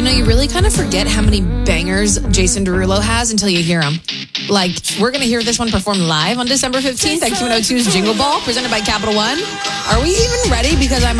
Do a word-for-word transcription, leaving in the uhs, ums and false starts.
You know, you really kind of forget how many bangers Jason Derulo has until you hear him. Like, we're going to hear this one performed live on December fifteenth at Q one oh two's Jingle Ball, presented by Capital One. Are we even ready? Because I'm